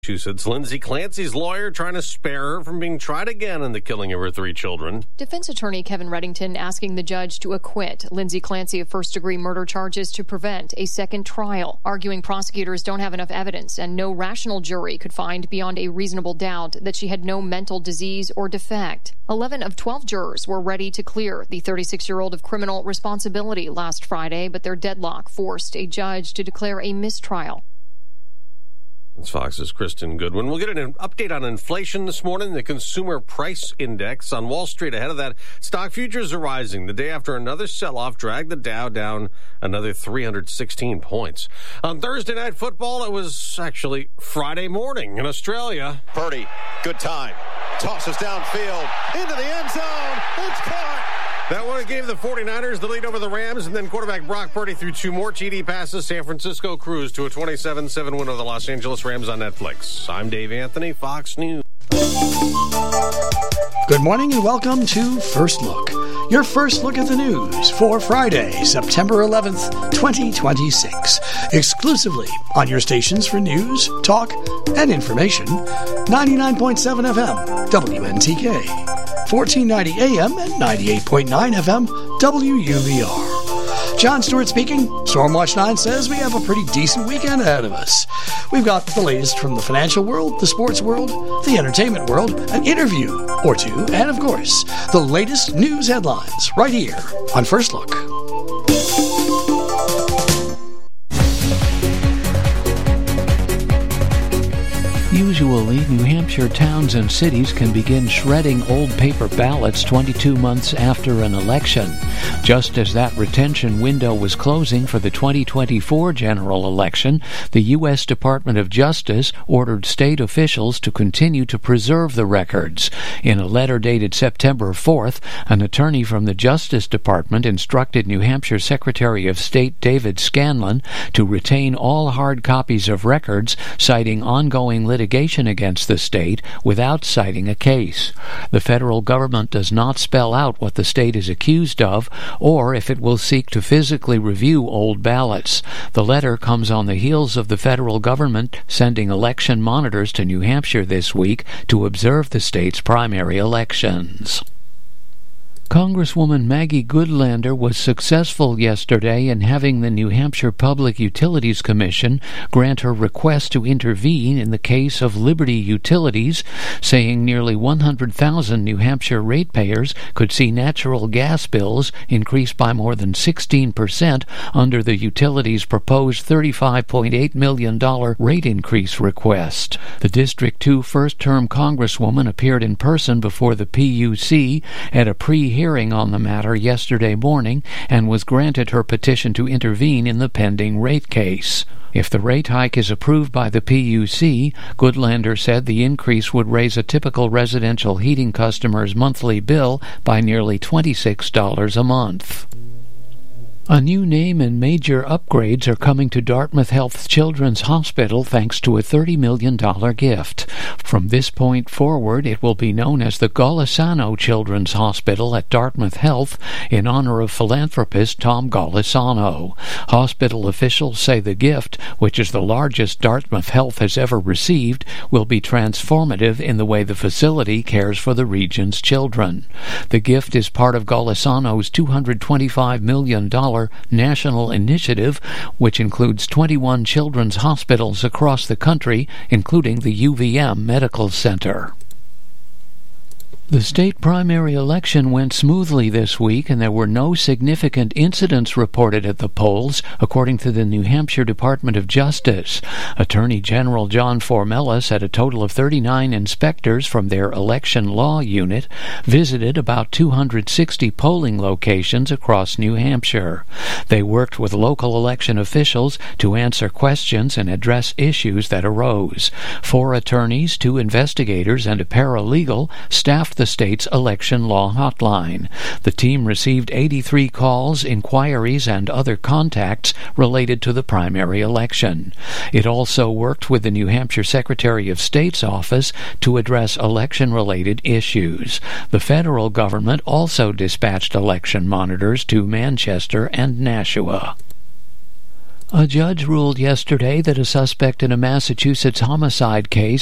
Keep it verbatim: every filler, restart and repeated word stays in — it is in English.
Massachusetts. Lindsay Clancy's lawyer trying to spare her from being tried again in the killing of her three children. Defense attorney Kevin Reddington asking the judge to acquit Lindsay Clancy of first-degree murder charges to prevent a second trial, arguing prosecutors don't have enough evidence and no rational jury could find beyond a reasonable doubt that she had no mental disease or defect. Eleven of twelve jurors were ready to clear the thirty-six-year-old of criminal responsibility last Friday, but their deadlock forced a judge to declare a mistrial. It's Fox's Kristen Goodwin. We'll get an update on inflation this morning, the Consumer Price Index on Wall Street. Ahead of that, stock futures are rising the day after another sell-off dragged the Dow down another three hundred sixteen points. On Thursday Night Football, it was actually Friday morning in Australia. Purdy, good time. Tosses downfield into the end zone. It's caught. That one gave the 49ers the lead over the Rams, and then quarterback Brock Purdy threw two more T D passes. San Francisco cruised to a twenty-seven seven win over the Los Angeles Rams on Netflix. I'm Dave Anthony, Fox News. Good morning and welcome to First Look, your first look at the news for Friday, September eleventh, twenty twenty-six, exclusively on your stations for news, talk, and information, ninety-nine point seven F M, W N T K, fourteen ninety A M and ninety-eight point nine F M, W U V R. John Stewart speaking. Stormwatch nine says we have a pretty decent weekend ahead of us. We've got the latest from the financial world, the sports world, the entertainment world, an interview or two, and of course, the latest news headlines right here on First Look. Usually, New Hampshire towns and cities can begin shredding old paper ballots twenty-two months after an election. Just as that retention window was closing for the twenty twenty-four general election, the U S Department of Justice ordered state officials to continue to preserve the records. In a letter dated September fourth, an attorney from the Justice Department instructed New Hampshire Secretary of State David Scanlon to retain all hard copies of records, citing ongoing litigation litigation against the state without citing a case. The federal government does not spell out what the state is accused of or if it will seek to physically review old ballots. The letter comes on the heels of the federal government sending election monitors to New Hampshire this week to observe the state's primary elections. Congresswoman Maggie Goodlander was successful yesterday in having the New Hampshire Public Utilities Commission grant her request to intervene in the case of Liberty Utilities, saying nearly one hundred thousand New Hampshire ratepayers could see natural gas bills increase by more than sixteen percent under the utility's proposed thirty-five point eight million dollars rate increase request. The District two first-term Congresswoman appeared in person before the P U C at a pre-hearing hearing on the matter yesterday morning and was granted her petition to intervene in the pending rate case. If the rate hike is approved by the P U C, Goodlander said the increase would raise a typical residential heating customer's monthly bill by nearly twenty-six dollars a month. A new name and major upgrades are coming to Dartmouth Health Children's Hospital thanks to a thirty million dollars gift. From this point forward, it will be known as the Golisano Children's Hospital at Dartmouth Health in honor of philanthropist Tom Golisano. Hospital officials say the gift, which is the largest Dartmouth Health has ever received, will be transformative in the way the facility cares for the region's children. The gift is part of Golisano's two hundred twenty-five million dollars national initiative, which includes twenty-one children's hospitals across the country, including the U V M Medical Center. The state primary election went smoothly this week, and there were no significant incidents reported at the polls, according to the New Hampshire Department of Justice. Attorney General John Formella said a total of thirty-nine inspectors from their election law unit visited about two hundred sixty polling locations across New Hampshire. They worked with local election officials to answer questions and address issues that arose. Four attorneys, two investigators, and a paralegal staffed the state's election law hotline. The team received eighty-three calls, inquiries, and other contacts related to the primary election. It also worked with the New Hampshire Secretary of State's office to address election-related issues. The federal government also dispatched election monitors to Manchester and Nashua. A judge ruled yesterday that a suspect in a Massachusetts homicide case